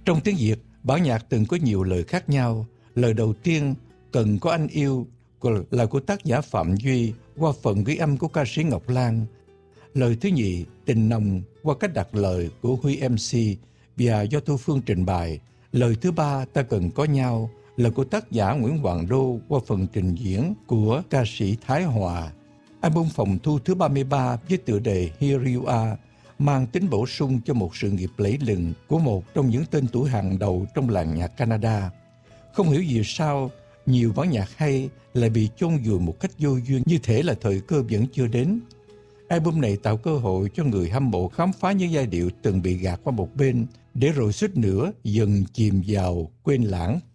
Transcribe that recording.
Trong tiếng Việt, bản nhạc từng có nhiều lời khác nhau. Lời đầu tiên, Cần có anh yêu, là của tác giả Phạm Duy qua phần ghi âm của ca sĩ Ngọc Lan. Lời thứ nhì, Tình nồng, qua cách đặt lời của Huy MC và do Thu Phương trình bày. Lời thứ ba, Ta cần có nhau, là của tác giả Nguyễn Hoàng Đô qua phần trình diễn của ca sĩ Thái Hòa. Album phòng thu thứ 33 với tựa đề Here You Are mang tính bổ sung cho một sự nghiệp lẫy lừng của một trong những tên tuổi hàng đầu trong làng nhạc Canada. Không hiểu vì sao, nhiều bản nhạc hay lại bị chôn vùi một cách vô duyên, như thể là thời cơ vẫn chưa đến. Album này tạo cơ hội cho người hâm mộ khám phá những giai điệu từng bị gạt qua một bên, để rồi suýt nữa dần chìm vào quên lãng.